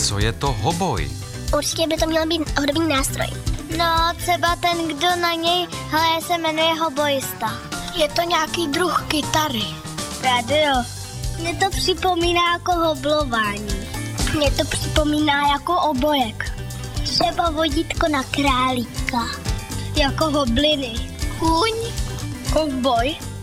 Co je to hoboj? Určitě by to měl být hudební nástroj. No, třeba ten, kdo na něj hraje, se jmenuje hobojista. Je to nějaký druh kytary. Radio. Mně to připomíná jako hoblování. Mně to připomíná jako obojek. Třeba vodítko na králíka. Jako hobliny. Kůň. Kovboj.